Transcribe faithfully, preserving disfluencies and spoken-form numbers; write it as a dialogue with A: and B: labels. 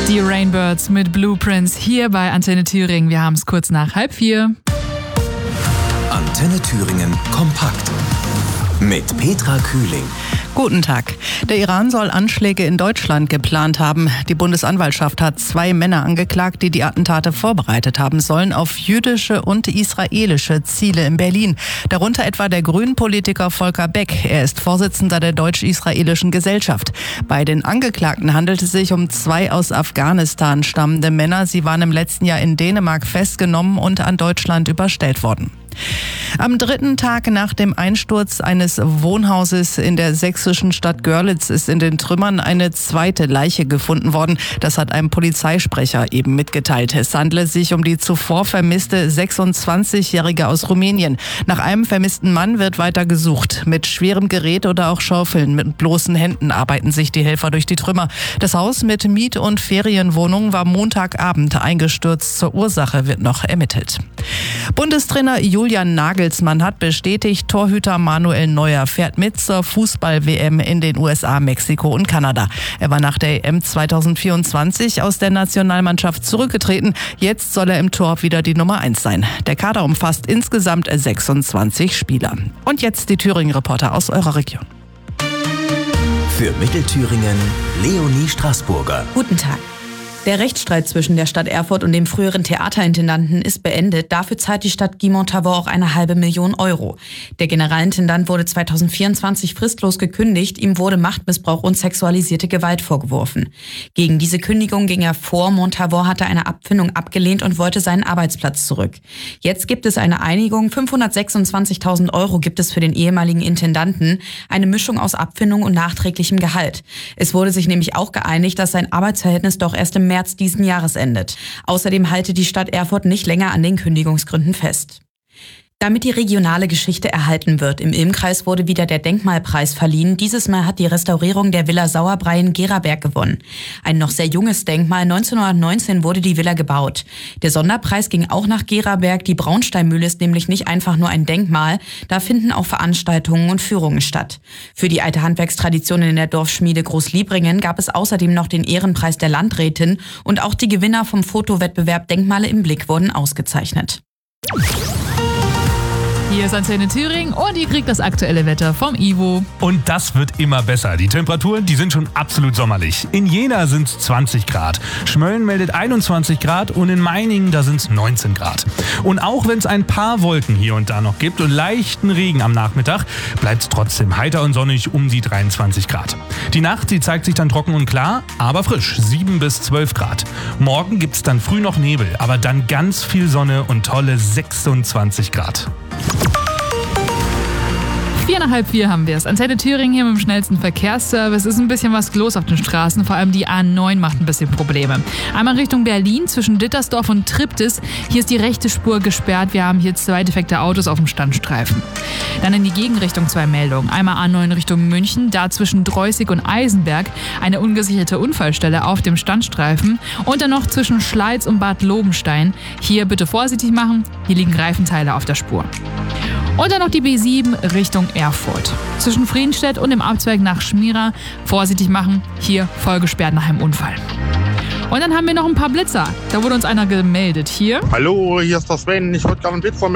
A: Die Rainbirds mit Blueprints hier bei Antenne Thüringen. Wir haben es kurz nach halb vier.
B: Antenne Thüringen kompakt mit Petra Kühling.
C: Guten Tag. Der Iran soll Anschläge in Deutschland geplant haben. Die Bundesanwaltschaft hat zwei Männer angeklagt, die die Attentate vorbereitet haben sollen auf jüdische und israelische Ziele in Berlin. Darunter etwa der Grünen-Politiker Volker Beck. Er ist Vorsitzender der Deutsch-Israelischen Gesellschaft. Bei den Angeklagten handelt es sich um zwei aus Afghanistan stammende Männer. Sie waren im letzten Jahr in Dänemark festgenommen und an Deutschland überstellt worden. Am dritten Tag nach dem Einsturz eines Wohnhauses in der sächsischen Stadt Görlitz ist in den Trümmern eine zweite Leiche gefunden worden. Das hat ein Polizeisprecher eben mitgeteilt. Es handle sich um die zuvor vermisste sechsundzwanzigjährige aus Rumänien. Nach einem vermissten Mann wird weiter gesucht. Mit schwerem Gerät oder auch Schaufeln mit bloßen Händen arbeiten sich die Helfer durch die Trümmer. Das Haus mit Miet- und Ferienwohnungen war Montagabend eingestürzt. Zur Ursache wird noch ermittelt. Bundestrainer Julian Nagelsmann hat bestätigt, Torhüter Manuel Neuer fährt mit zur Fußball-W M in den U S A, Mexiko und Kanada. Er war nach der E M zweitausendvierundzwanzig aus der Nationalmannschaft zurückgetreten. Jetzt soll er im Tor wieder die Nummer eins sein. Der Kader umfasst insgesamt sechsundzwanzig Spieler. Und jetzt die Thüringen-Reporter aus eurer Region.
B: Für Mittelthüringen Leonie Straßburger.
D: Guten Tag. Der Rechtsstreit zwischen der Stadt Erfurt und dem früheren Theaterintendanten ist beendet. Dafür zahlt die Stadt Guimont-Tavaux auch eine halbe Million Euro. Der Generalintendant wurde zweitausendvierundzwanzig fristlos gekündigt. Ihm wurde Machtmissbrauch und sexualisierte Gewalt vorgeworfen. Gegen diese Kündigung ging er vor. Montavaux hatte eine Abfindung abgelehnt und wollte seinen Arbeitsplatz zurück. Jetzt gibt es eine Einigung. fünfhundertsechsundzwanzigtausend Euro gibt es für den ehemaligen Intendanten. Eine Mischung aus Abfindung und nachträglichem Gehalt. Es wurde sich nämlich auch geeinigt, dass sein Arbeitsverhältnis doch erst im März diesen Jahres endet. Außerdem halte die Stadt Erfurt nicht länger an den Kündigungsgründen fest. Damit die regionale Geschichte erhalten wird, im Ilmkreis wurde wieder der Denkmalpreis verliehen. Dieses Mal hat die Restaurierung der Villa Sauerbrei in Geraberg gewonnen. Ein noch sehr junges Denkmal, neunzehnhundertneunzehn wurde die Villa gebaut. Der Sonderpreis ging auch nach Geraberg. Die Braunsteinmühle ist nämlich nicht einfach nur ein Denkmal, da finden auch Veranstaltungen und Führungen statt. Für die alte Handwerkstradition in der Dorfschmiede Großliebringen gab es außerdem noch den Ehrenpreis der Landrätin und auch die Gewinner vom Fotowettbewerb Denkmale im Blick wurden ausgezeichnet.
A: Hier ist Antenne Thüringen und ihr kriegt das aktuelle Wetter vom Ivo.
E: Und das wird immer besser. Die Temperaturen, die sind schon absolut sommerlich. In Jena sind es zwanzig Grad. Schmölln meldet einundzwanzig Grad und in Meiningen, da sind es neunzehn Grad. Und auch wenn es ein paar Wolken hier und da noch gibt und leichten Regen am Nachmittag, bleibt es trotzdem heiter und sonnig um die dreiundzwanzig Grad. Die Nacht, die zeigt sich dann trocken und klar, aber frisch, sieben bis zwölf Grad. Morgen gibt es dann früh noch Nebel, aber dann ganz viel Sonne und tolle sechsundzwanzig Grad.
A: Vier nach halb vier haben wir es. Antenne Thüringen hier mit dem schnellsten Verkehrsservice. Ist ein bisschen was los auf den Straßen. Vor allem die A neun macht ein bisschen Probleme. Einmal Richtung Berlin zwischen Dittersdorf und Triptis. Hier ist die rechte Spur gesperrt. Wir haben hier zwei defekte Autos auf dem Standstreifen. Dann in die Gegenrichtung zwei Meldungen. Einmal A neun Richtung München. Da zwischen Dreußig und Eisenberg eine ungesicherte Unfallstelle auf dem Standstreifen. Und dann noch zwischen Schleiz und Bad Lobenstein. Hier bitte vorsichtig machen. Hier liegen Reifenteile auf der Spur. Und dann noch die B sieben Richtung Erfurt. Zwischen Friedenstedt und dem Abzweig nach Schmira vorsichtig machen. Hier voll gesperrt nach einem Unfall. Und dann haben wir noch ein paar Blitzer. Da wurde uns einer gemeldet. Hier.
F: Hallo, hier ist der Sven. Ich wollte gerne ein Bild von